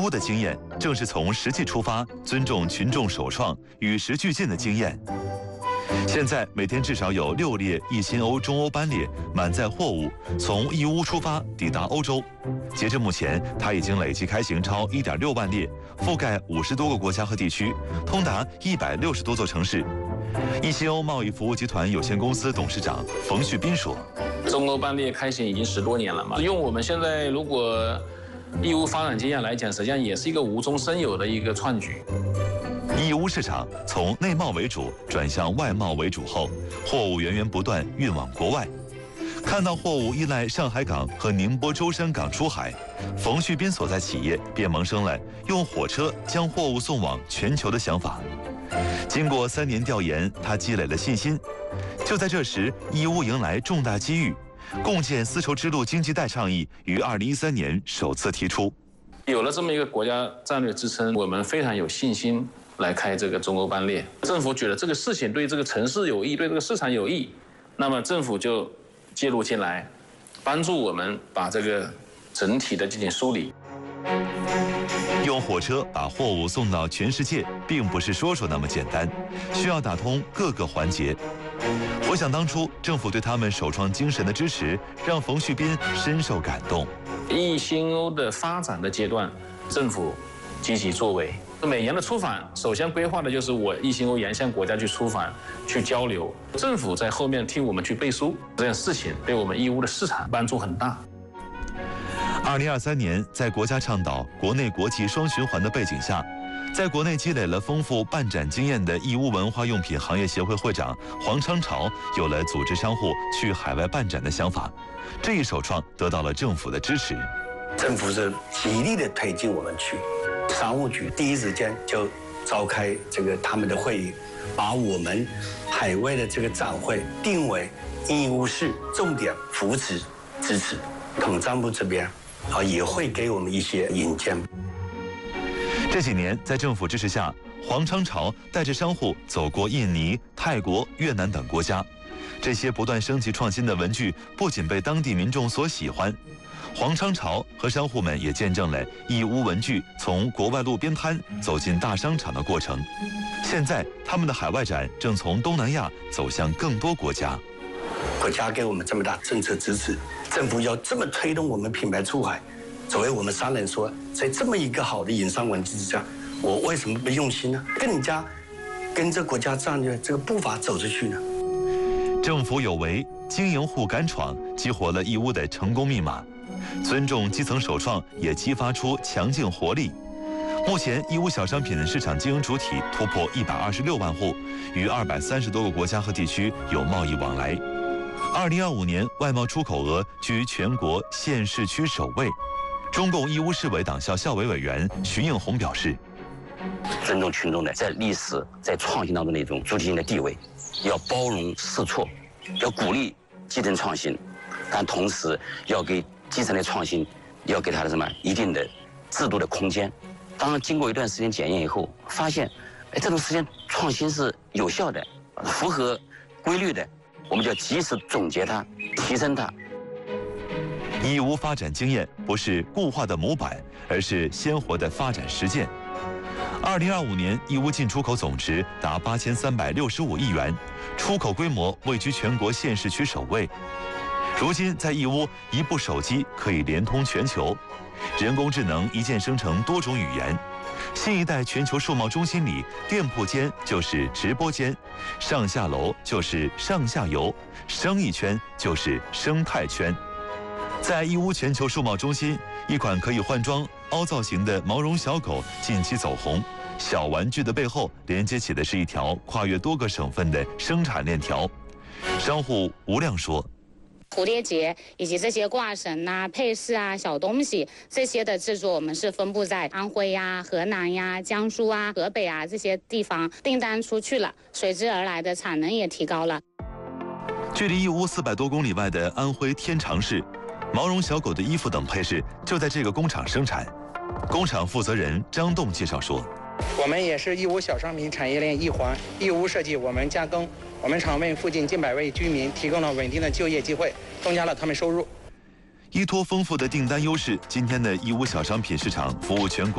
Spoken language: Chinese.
屋的经验正是从实际出发，尊重群众首创、与时俱进的经验。现在每天至少有6列1新欧中欧班列满载货物从义乌出发抵达欧洲。截至目前，它已经累计开行超1.6万列，覆盖50多个国家和地区，通达160多座城市。一新欧贸易服务集团有限公司董事长冯旭斌说：“ 中欧班列开行已经10多年了嘛，用我们现在如果义乌发展经验来讲，实际上也是一个无中生有的一个创举。” 义乌市场从内贸为主转向外贸为主后，货物源源不断运往国外。看到货物依赖上海港和宁波舟山港出海，冯旭斌所在企业便萌生了用火车将货物送往全球的想法。经过3年调研，他积累了信心。就在这时，义乌迎来重大机遇，共建丝绸之路经济带倡议于2013年首次提出。 有了这么一个国家战略支撑，我们非常有信心来开这个中欧班列。政府觉得这个事情对这个城市有益，对这个市场有益，那么政府就介入进来，帮助我们把这个整体的进行梳理。 用火车把货物送到全世界，并不是说那么简单，需要打通各个环节。我想当初政府对他们首创精神的支持，让冯旭斌深受感动。 一新欧的发展的阶段，政府积极作为。每年的出访，首先规划的就是我一新欧沿线国家去出访、去交流，政府在后面替我们去背书，这件事情对我们义乌的市场帮助很大。 2023年，在国家倡导国内国际双循环的背景下，在国内积累了丰富办展经验的义乌文化用品行业协会会长黄昌朝有了组织商户去海外办展的想法，这一首创得到了政府的支持。 政府是极力的推进我们去，商务局第一时间就召开他们的会议，把我们海外的这个展会定为义乌市重点扶持支持。统战部这边也会给我们一些引荐。 这几年，在政府支持下，黄昌朝带着商户走过印尼、泰国、越南等国家。这些不断升级创新的文具不仅被当地民众所喜欢，黄昌朝和商户们也见证了义乌文具从国外路边摊走进大商场的过程。现在，他们的海外展正从东南亚走向更多国家。 国家给我们这么大政策支持，政府要这么推动我们品牌出海。作为我们商人说，在这么一个好的营商环境之下，我为什么不用心呢？更加跟着国家战略这个步伐走出去呢？ 政府有为，经营户敢闯，激活了义乌的成功密码。尊重基层首创，也激发出强劲活力。目前，义乌小商品市场经营主体突破126万户，与230多个国家和地区有贸易往来。2025年外贸出口额居全国县市区首位。中共义乌市委党校校委委员徐应红表示：“ 尊重群众的在历史、在创新当中的一种主体性的地位，要包容试错，要鼓励基层创新，但同时要给基层的创新，要给它的一定的制度的空间。当经过一段时间检验以后，发现，这种时间创新是有效的，符合规律的。”我们就要及时总结它，提升它。 义乌发展经验不是固化的模板，而是鲜活的发展实践。2025年，义乌进出口总值达8365亿元，出口规模位居全国县市区首位。如今，在义乌，一部手机可以联通全球，人工智能一键生成多种语言。新一代全球数贸中心里，店铺间就是直播间，上下楼就是上下游，生意圈就是生态圈。在义乌全球数贸中心，一款可以换装凹造型的毛绒小狗近期走红。小玩具的背后连接起的是一条跨越多个省份的生产链条。商户吴亮说：“ 蝴蝶结以及这些挂绳啊、配饰啊、小东西这些的制作，我们是分布在安徽呀、河南呀、江苏啊、河北啊这些地方，订单出去了，随之而来的产能也提高了。” 距离义乌400多公里外的安徽天长市，毛绒小狗的衣服等配饰就在这个工厂生产。工厂负责人张栋介绍说：“ 我们也是义乌小商品产业链一环，义乌设计，我们加工。我们厂为附近近100位居民提供了稳定的就业机会，增加了他们收入。”依托丰富的订单优势，今天的义乌小商品市场服务全国。